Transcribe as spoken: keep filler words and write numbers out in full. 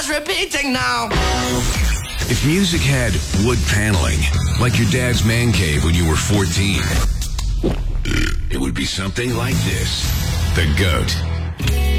repeating now. If music had wood paneling, like your dad's man cave when you were fourteen, it would be something like this. The GOAT.